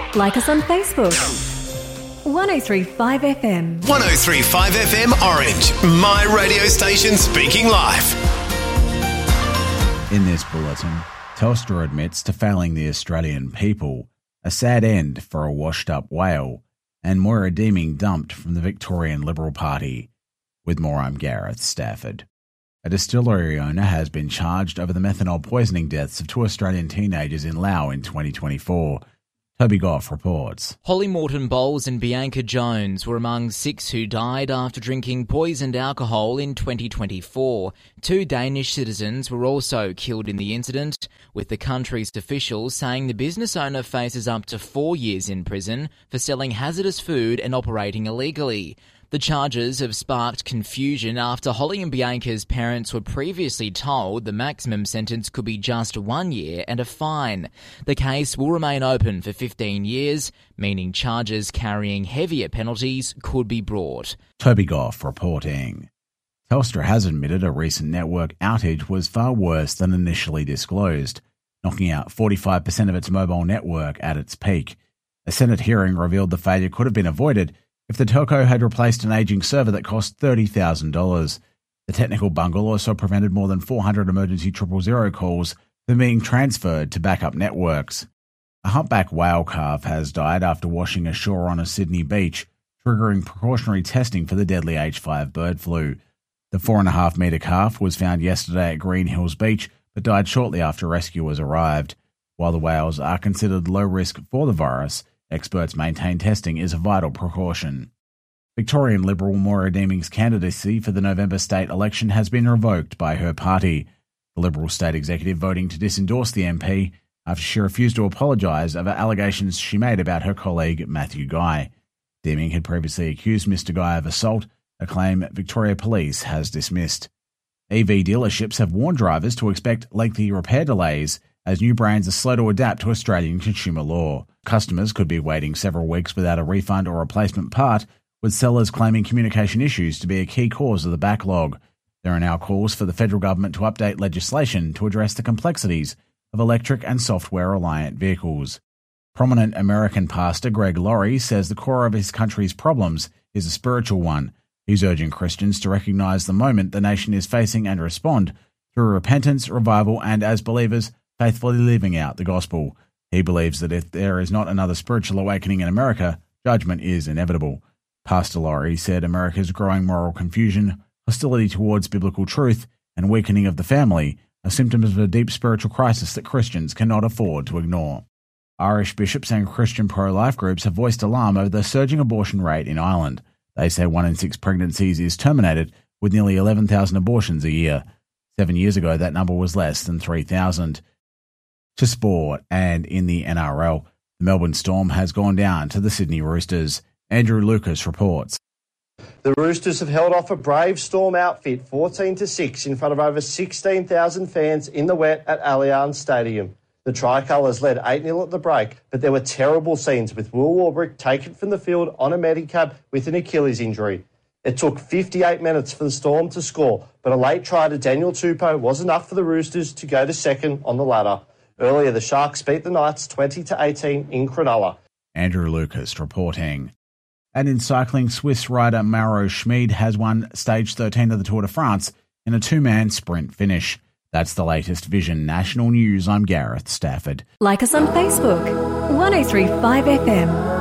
Like us on Facebook. 1035 FM. 1035 FM Orange. My radio station speaking live. In this bulletin, Telstra admits to failing the Australian people, a sad end for a washed-up whale, and Moira Deeming dumped from the Victorian Liberal Party. With more, I'm Gareth Stafford. A distillery owner has been charged over the methanol poisoning deaths of 2 Australian teenagers in Laos in 2024. Toby Goff reports. Holly Morton Bowles and Bianca Jones were among 6 who died after drinking poisoned alcohol in 2024. 2 Danish citizens were also killed in the incident, with the country's officials saying the business owner faces up to 4 years in prison for selling hazardous food and operating illegally. The charges have sparked confusion after Holly and Bianca's parents were previously told the maximum sentence could be just 1 year and a fine. The case will remain open for 15 years, meaning charges carrying heavier penalties could be brought. Toby Goff reporting. Telstra has admitted a recent network outage was far worse than initially disclosed, knocking out 45% of its mobile network at its peak. A Senate hearing revealed the failure could have been avoided if the telco had replaced an aging server that cost $30,000. The technical bungle also prevented more than 400 emergency 000 calls from being transferred to backup networks. A humpback whale calf has died after washing ashore on a Sydney beach, triggering precautionary testing for the deadly H5 bird flu. The 4.5-metre calf was found yesterday at Green Hills Beach, but died shortly after rescuers arrived. While the whales are considered low risk for the virus, experts maintain testing is a vital precaution. Victorian Liberal Moira Deeming's candidacy for the November state election has been revoked by her party. The Liberal state executive voting to disendorse the MP after she refused to apologise over allegations she made about her colleague Matthew Guy. Deeming had previously accused Mr Guy of assault, a claim Victoria Police has dismissed. EV dealerships have warned drivers to expect lengthy repair delays as new brands are slow to adapt to Australian consumer law. Customers could be waiting several weeks without a refund or replacement part, with sellers claiming communication issues to be a key cause of the backlog. There are now calls for the federal government to update legislation to address the complexities of electric and software-reliant vehicles. Prominent American pastor Greg Laurie says the core of his country's problems is a spiritual one. He's urging Christians to recognise the moment the nation is facing and respond through repentance, revival, and, as believers, faithfully living out the gospel. He believes that if there is not another spiritual awakening in America, judgment is inevitable. Pastor Laurie said America's growing moral confusion, hostility towards biblical truth, and weakening of the family are symptoms of a deep spiritual crisis that Christians cannot afford to ignore. Irish bishops and Christian pro-life groups have voiced alarm over the surging abortion rate in Ireland. They say 1 in 6 pregnancies is terminated, with nearly 11,000 abortions a year. 7 years ago, that number was less than 3,000. To sport, and in the NRL, the Melbourne Storm has gone down to the Sydney Roosters. Andrew Lucas reports. The Roosters have held off a brave Storm outfit 14-6 in front of over 16,000 fans in the wet at Allianz Stadium. The Tricolours led 8-0 at the break, but there were terrible scenes with Will Warbrick taken from the field on a Medicab with an Achilles injury. It took 58 minutes for the Storm to score, but a late try to Daniel Tupou was enough for the Roosters to go to second on the ladder. Earlier, the Sharks beat the Knights 20-18 in Cronulla. Andrew Lucas reporting. And in cycling, Swiss rider Mauro Schmid has won Stage 13 of the Tour de France in a 2-man sprint finish. That's the latest Vision National News. I'm Gareth Stafford. Like us on Facebook. 1035 FM.